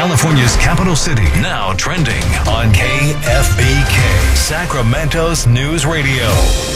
California's capital city, now trending on KFBK, Sacramento's News Radio.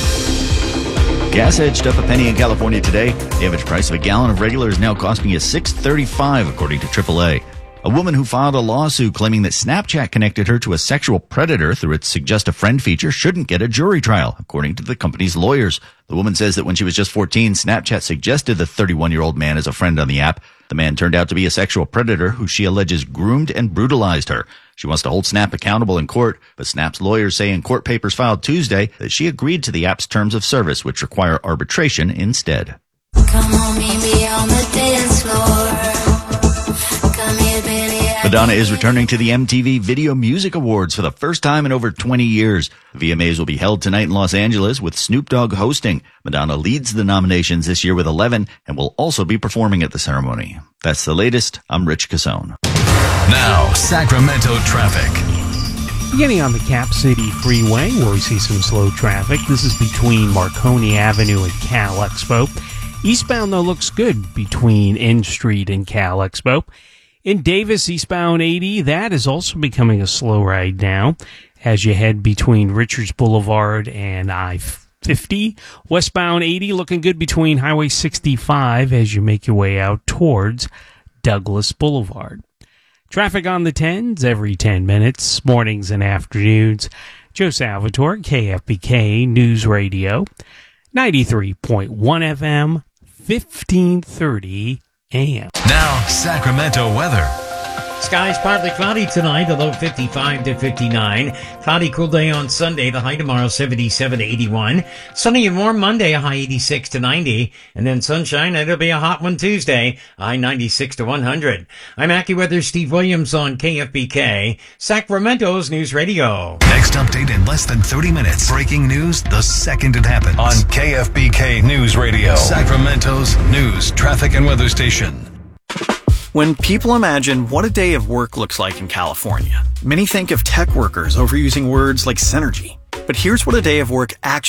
Gas edged up a penny in California today. The average price of a gallon of regular is now costing you $6.35, according to AAA. A woman who filed a lawsuit claiming that Snapchat connected her to a sexual predator through its Suggest a Friend feature shouldn't get a jury trial, according to the company's lawyers. The woman says that when she was just 14, Snapchat suggested the 31-year-old man as a friend on the app. The man turned out to be a sexual predator who she alleges groomed and brutalized her. She wants to hold Snap accountable in court, but Snap's lawyers say in court papers filed Tuesday that she agreed to the app's terms of service, which require arbitration instead. Come on, meet me on the dance floor. Come here, baby. Madonna is returning to the MTV Video Music Awards for the first time in over 20 years. The VMAs will be held tonight in Los Angeles with Snoop Dogg hosting. Madonna leads the nominations this year with 11 and will also be performing at the ceremony. That's the latest. I'm Rich Casone. Now, Sacramento traffic. Beginning on the Cap City Freeway, where we see some slow traffic. This is between Marconi Avenue and Cal Expo. Eastbound, though, looks good between N Street and Cal Expo. In Davis, eastbound 80, that is also becoming a slow ride now as you head between Richards Boulevard and I-50. Westbound 80 looking good between Highway 65 as you make your way out towards Douglas Boulevard. Traffic on the 10s every 10 minutes, mornings and afternoons. Joe Salvatore, KFBK News Radio, 93.1 FM, 1530 AM. Now, Sacramento weather. Skies partly cloudy tonight, the low 55 to 59. Cloudy, cool day on Sunday, the high tomorrow 77 to 81. Sunny and warm Monday, a high 86 to 90. And then sunshine, it'll be a hot one Tuesday, a high 96 to 100. I'm AccuWeather Steve Williams on KFBK, Sacramento's News Radio. Next update in less than 30 minutes. Breaking news the second it happens on KFBK News Radio, Sacramento's news, traffic, and weather station. When people imagine what a day of work looks like in California, many think of tech workers overusing words like synergy. But here's what a day of work actually